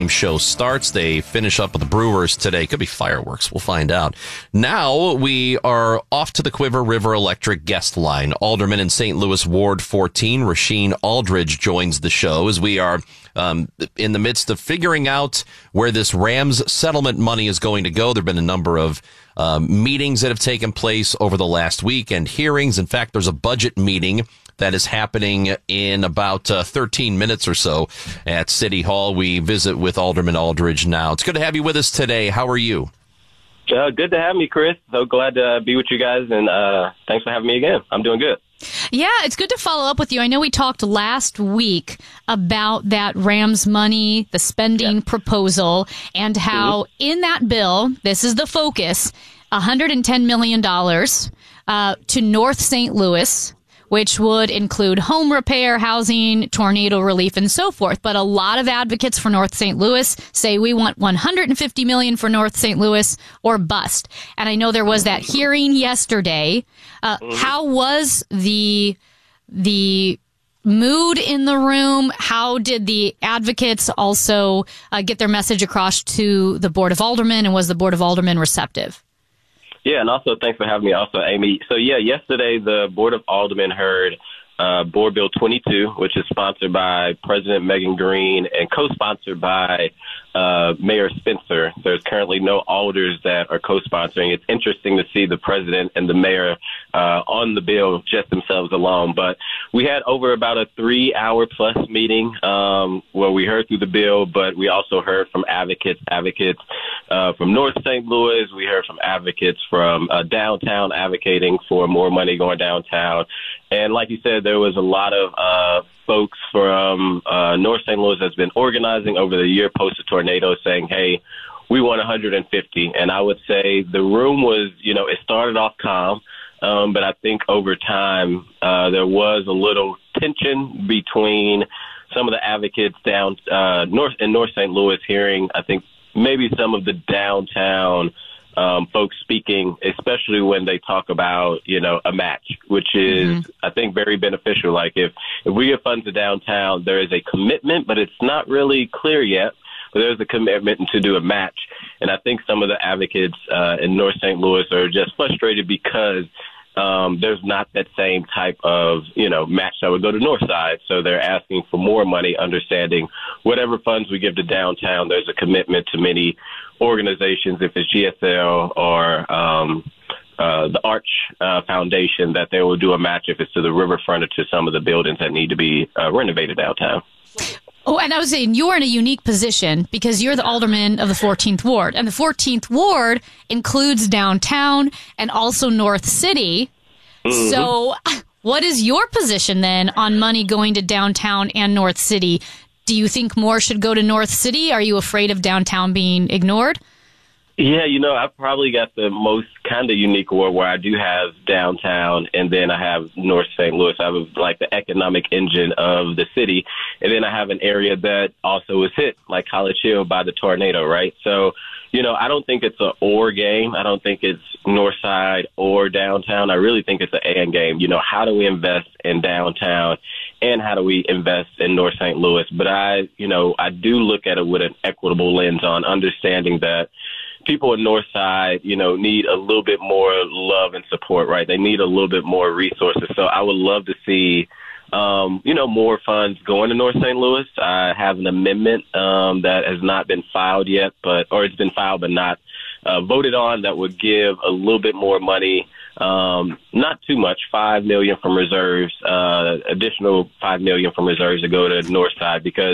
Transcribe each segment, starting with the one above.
show starts. They finish up with the Brewers today. Could be fireworks. We'll find out. Now we are off to the Quiver River Electric guest line. Alderman in St. Louis Ward 14, Rasheen Aldridge, joins the show as we are in the midst of figuring out where this Rams settlement money is going to go. There have been a number of meetings that have taken place over the last week and hearings. In fact, there's a budget meeting that is happening in about 13 minutes or so at City Hall. We visit with Alderman Aldridge now. It's good to have you with us today. How are you? Good to have me, Chris. So glad to be with you guys, and thanks for having me again. I'm doing good. Yeah, it's good to follow up with you. I know we talked last week about that Rams money, the spending proposal, and how in that bill, this is the focus, $110 million to North St. Louis, which would include home repair, housing, tornado relief, and so forth. But a lot of advocates for North St. Louis say we want $150 million for North St. Louis or bust. And I know there was that hearing yesterday. How was the mood in the room? How did the advocates also get their message across to the Board of Aldermen, and was the Board of Aldermen receptive? Yeah, and also thanks for having me also, Amy. So, yesterday the Board of Aldermen heard Board Bill 22, which is sponsored by President Megan Green and co-sponsored by Mayor Spencer. There's currently no alders that are co-sponsoring. It's interesting to see the president and the mayor on the bill just themselves alone. But we had over about a 3-hour plus meeting where we heard through the bill, but we also heard from advocates from North St. Louis. We heard from advocates from downtown advocating for more money going downtown. And like you said, there was a lot of folks from North St. Louis that's been organizing over the year post the tornado saying, hey, we want 150. And I would say the room was, it started off calm, but I think over time there was a little tension between some of the advocates down North St. Louis hearing, I think, maybe some of the downtown folks speaking, especially when they talk about, a match, which is, I think, very beneficial. Like if we get funds to downtown, there is a commitment, but it's not really clear yet. But there's a commitment to do a match. And I think some of the advocates in North St. Louis are just frustrated because there's not that same type of, match that would go to North Side. So they're asking for more money, understanding whatever funds we give to downtown, there's a commitment to many organizations, if it's GSL or the Arch Foundation, that they will do a match if it's to the riverfront or to some of the buildings that need to be renovated downtown. Oh, and I was saying you're in a unique position because you're the alderman of the 14th Ward. And the 14th Ward includes downtown and also North City. Mm-hmm. So what is your position then on money going to downtown and North City? Do you think more should go to North City? Are you afraid of downtown being ignored? Yeah, I've probably got the most kind of unique ward where I do have downtown and then I have North St. Louis. I have like the economic engine of the city. And then I have an area that also was hit, like College Hill, by the tornado, right? So, I don't think it's an or game. I don't think it's North Side or downtown. I really think it's an and game. How do we invest in downtown and how do we invest in North St. Louis? But I do look at it with an equitable lens on understanding that people in North Side, need a little bit more love and support, right? They need a little bit more resources. So I would love to see, more funds going to North St. Louis. I have an amendment that has not been filed yet, or it's been filed but not voted on, that would give a little bit more money, not too much, $5 million from reserves, additional $5 million from reserves to go to North Side because,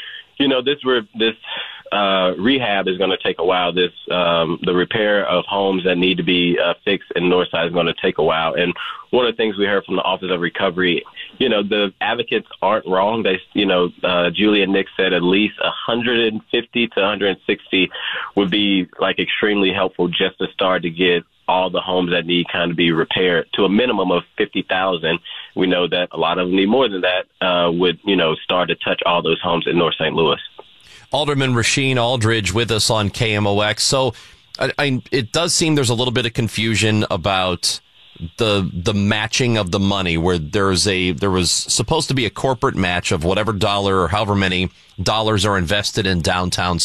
this rehab is going to take a while. The repair of homes that need to be fixed in North Side is going to take a while. And one of the things we heard from the Office of Recovery, the advocates aren't wrong. They, Julia Nick said at least 150 to 160 would be like extremely helpful just to start to get all the homes that need kind of be repaired to a minimum of 50,000. We know that a lot of them need more than that, would, start to touch all those homes in North St. Louis. Alderman Rasheen Aldridge with us on KMOX. So it does seem there's a little bit of confusion about the matching of the money, where there was supposed to be a corporate match of whatever dollar or however many dollars are invested in downtown